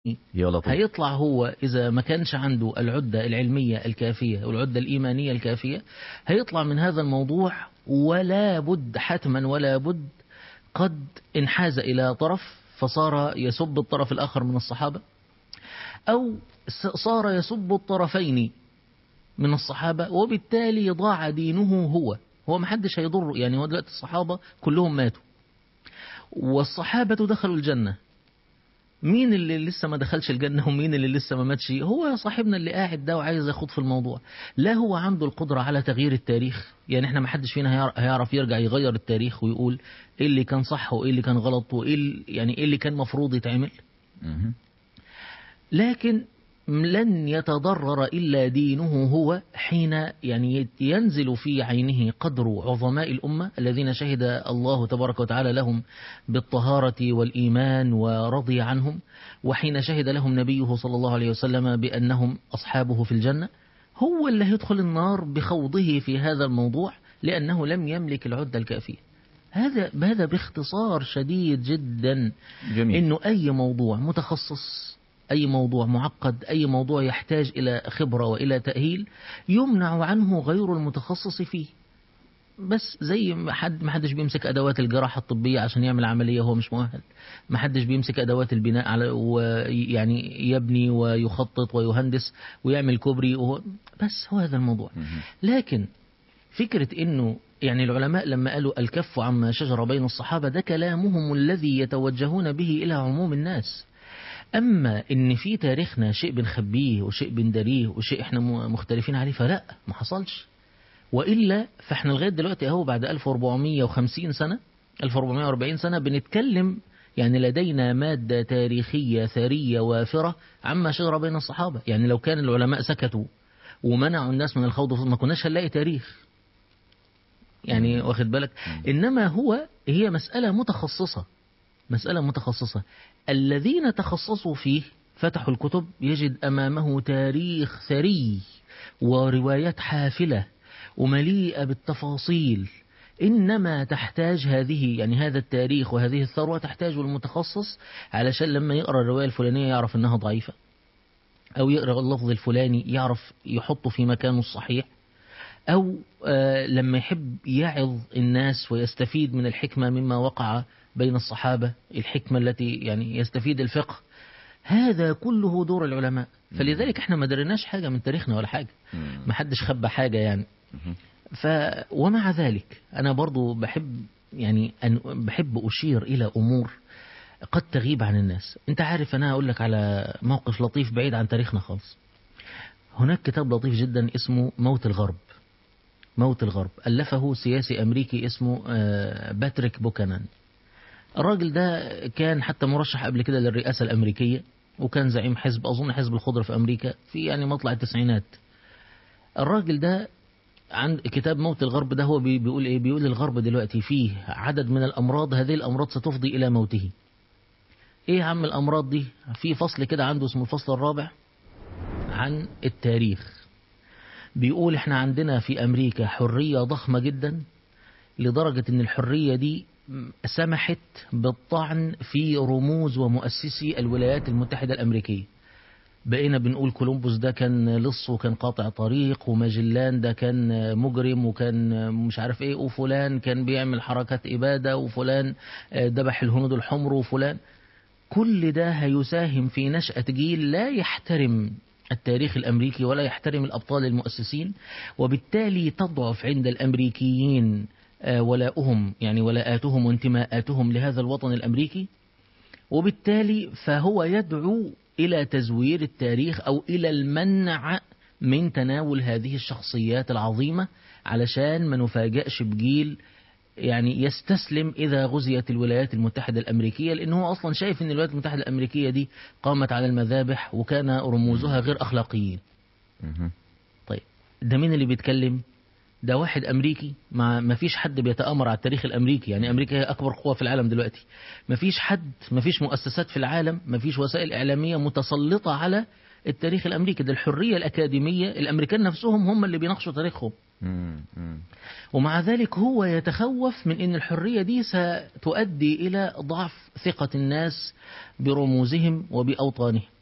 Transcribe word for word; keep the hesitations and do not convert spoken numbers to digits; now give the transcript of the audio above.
يا لطيف. هيطلع هو إذا ما كانش عنده العدة العلمية الكافية والعدة الإيمانية الكافية، هيطلع من هذا الموضوع ولا بد حتما ولا بد قد انحاز إلى طرف فصار يسب الطرف الآخر من الصحابة، أو صار يسب الطرفين من الصحابة، وبالتالي ضاع دينه هو هو ما حدش هيضره. يعني هو دلوقتي الصحابة كلهم ماتوا والصحابة دخلوا الجنة، مين اللي لسه ما دخلش الجنة ومين اللي لسه ما ماتش؟ هو صاحبنا اللي قاعد ده وعايز يخوض في الموضوع. لا هو عنده القدرة على تغيير التاريخ، يعني احنا ما حدش فينا هيعرف يرجع يغير التاريخ ويقول ايه اللي كان صح وايه اللي كان غلط وايه يعني ايه اللي كان مفروض يتعمل. لكن لن يتضرر إلا دينه هو حين يعني ينزل في عينه قدر عظماء الأمة الذين شهد الله تبارك وتعالى لهم بالطهارة والإيمان ورضي عنهم، وحين شهد لهم نبيه صلى الله عليه وسلم بأنهم أصحابه في الجنة. هو اللي هيدخل النار بخوضه في هذا الموضوع لأنه لم يملك العدة الكافية. هذا هذا باختصار شديد جدا. جميل. إنه أي موضوع متخصص، أي موضوع معقد، أي موضوع يحتاج إلى خبرة وإلى تأهيل يمنع عنه غير المتخصص فيه. بس زي ما حد ما حدش بيمسك أدوات الجراحة الطبية عشان يعمل عملية هو مش مؤهل، ما حدش بيمسك أدوات البناء على ويعني يبني ويخطط ويهندس ويعمل كوبري وهو بس هو هذا الموضوع. لكن فكرة إنه يعني العلماء لما قالوا الكف عما شجر بين الصحابة ده كلامهم الذي يتوجهون به إلى عموم الناس. أما إن في تاريخنا شيء بنخبيه وشيء بندريه وشيء إحنا مختلفين عليه فلا، ما حصلش. وإلا فإحنا لغاية دلوقتي أهو بعد ألف وأربعمائة وخمسين سنة ألف وأربعمائة وأربعين سنة بنتكلم، يعني لدينا مادة تاريخية ثرية وافرة عما شجر بين الصحابة. يعني لو كان العلماء سكتوا ومنعوا الناس من الخوض ما كناش هنلاقي تاريخ، يعني واخد بالك. إنما هو هي مسألة متخصصة، مسألة متخصصة. الذين تخصصوا فيه فتحوا الكتب يجد أمامه تاريخ ثري وروايات حافلة ومليئة بالتفاصيل. إنما تحتاج هذه يعني هذا التاريخ وهذه الثروة تحتاج المتخصص علشان لما يقرأ الرواية الفلانية يعرف أنها ضعيفة، أو يقرأ اللفظ الفلاني يعرف يحطه في مكانه الصحيح، أو آه لما يحب يعظ الناس ويستفيد من الحكمة مما وقع بين الصحابة، الحكمة التي يعني يستفيد الفقه. هذا كله دور العلماء. فلذلك احنا ما درناش حاجة من تاريخنا ولا حاجة، ما حدش خبى حاجة يعني. ف ومع ذلك أنا برضو بحب يعني أن بحب أشير إلى أمور قد تغيب عن الناس. أنت عارف أنا أقول لك على موقف لطيف بعيد عن تاريخنا خالص. هناك كتاب لطيف جدا اسمه موت الغرب. موت الغرب ألفه سياسي أمريكي اسمه باتريك بوكانان. الراجل ده كان حتى مرشح قبل كده للرئاسة الأمريكية، وكان زعيم حزب أظن حزب الخضر في أمريكا في يعني مطلع التسعينات. الراجل ده عند كتاب موت الغرب ده هو بيقول إيه؟ بيقول الغرب دلوقتي فيه عدد من الأمراض، هذه الأمراض ستفضي إلى موته. إيه يا عم الأمراض دي؟ في فصل كده عنده اسمه الفصل الرابع عن التاريخ. بيقول احنا عندنا في أمريكا حرية ضخمة جدا لدرجة ان الحرية دي سمحت بالطعن في رموز ومؤسسي الولايات المتحدة الأمريكية. بقينا بنقول كولومبوس ده كان لص وكان قاطع طريق، وماجلان ده كان مجرم وكان مش عارف ايه، وفلان كان بيعمل حركات إبادة، وفلان ذبح الهنود الحمر، وفلان. كل ده هيساهم في نشأة جيل لا يحترم التاريخ الأمريكي ولا يحترم الأبطال المؤسسين، وبالتالي تضعف عند الأمريكيين ولاؤهم يعني ولاءاتهم وانتماءاتهم لهذا الوطن الأمريكي، وبالتالي فهو يدعو إلى تزوير التاريخ أو إلى المنع من تناول هذه الشخصيات العظيمة علشان ما نفاجئش بجيل يعني يستسلم إذا غزيت الولايات المتحدة الأمريكية، لأنه هو أصلا شايف أن الولايات المتحدة الأمريكية دي قامت على المذابح وكان رموزها غير أخلاقيين. طيب ده مين اللي بيتكلم؟ ده واحد أمريكي. ما ما فيش حد بيتآمر على التاريخ الأمريكي. يعني أمريكا هي أكبر قوة في العالم دلوقتي. ما فيش حد، ما فيش مؤسسات في العالم، ما فيش وسائل إعلامية متسلطة على التاريخ الأمريكي. ده الحرية الأكاديمية، الأمريكان نفسهم هم اللي بيناقشوا تاريخهم. مم. مم. ومع ذلك هو يتخوف من أن الحرية دي ستؤدي إلى ضعف ثقة الناس برموزهم وبأوطانهم.